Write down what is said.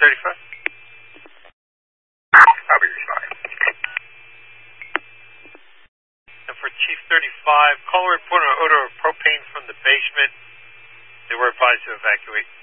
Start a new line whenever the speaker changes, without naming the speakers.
35?
I'll be responding.
And for Chief 35, caller reported an odor of propane from the basement. They were advised to evacuate.